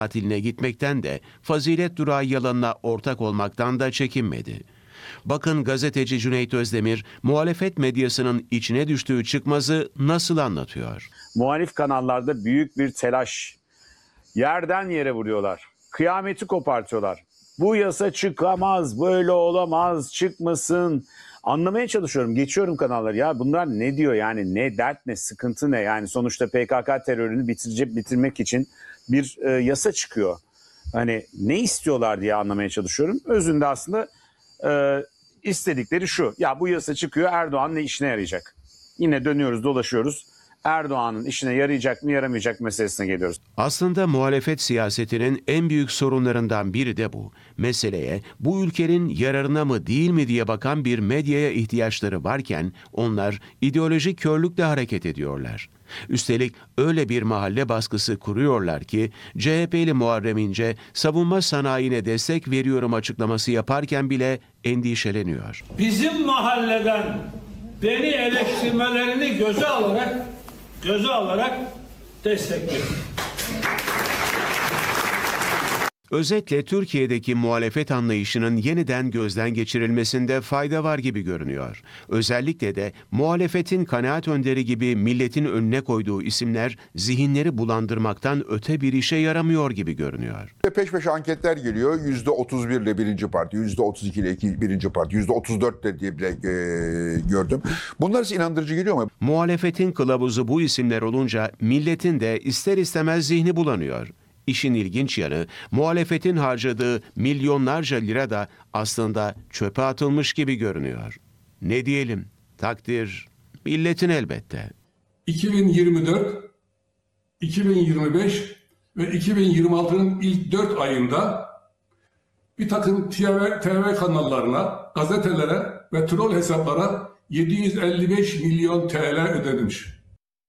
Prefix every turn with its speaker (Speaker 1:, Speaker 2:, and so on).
Speaker 1: tatiline gitmekten de fazilet durağı yalanına ortak olmaktan da çekinmedi. Bakın gazeteci Cüneyt Özdemir, muhalefet medyasının içine düştüğü çıkmazı nasıl anlatıyor?
Speaker 2: Muhalif kanallarda büyük bir telaş. Yerden yere vuruyorlar. Kıyameti kopartıyorlar. Bu yasa çıkamaz, böyle olamaz, çıkmasın. Anlamaya çalışıyorum, geçiyorum kanalları. Ya bunlar ne diyor yani, ne dert ne, sıkıntı ne? Yani sonuçta PKK terörünü bitirmek için bir yasa çıkıyor. Hani ne istiyorlar diye anlamaya çalışıyorum. Özünde aslında istedikleri şu. Ya bu yasa çıkıyor, Erdoğan ne işine yarayacak? Yine dönüyoruz dolaşıyoruz. Erdoğan'ın işine yarayacak mı yaramayacak meselesine geliyoruz.
Speaker 1: Aslında muhalefet siyasetinin en büyük sorunlarından biri de bu. Meseleye bu ülkenin yararına mı değil mi diye bakan bir medyaya ihtiyaçları varken onlar ideolojik körlükle hareket ediyorlar. Üstelik öyle bir mahalle baskısı kuruyorlar ki CHP'li Muharrem İnce savunma sanayine destek veriyorum açıklaması yaparken bile endişeleniyor.
Speaker 3: Bizim mahalleden beni eleştirmelerini göze alarak destekliyorum.
Speaker 1: Özetle Türkiye'deki muhalefet anlayışının yeniden gözden geçirilmesinde fayda var gibi görünüyor. Özellikle de muhalefetin kanaat önderi gibi milletin önüne koyduğu isimler zihinleri bulandırmaktan öte bir işe yaramıyor gibi görünüyor.
Speaker 4: Peş peşe anketler geliyor. %31 ile birinci parti, %32 ile birinci parti, %34 ile diye bile gördüm. Bunlar size inandırıcı geliyor mu?
Speaker 1: Muhalefetin kılavuzu bu isimler olunca milletin de ister istemez zihni bulanıyor. İşin ilginç yanı muhalefetin harcadığı milyonlarca lira da aslında çöpe atılmış gibi görünüyor. Ne diyelim? Takdir milletin elbette.
Speaker 5: 2024, 2025 ve 2026'nın ilk 4 ayında bir takım TV kanallarına, gazetelere ve troll hesaplara 755 milyon TL ödenmiş.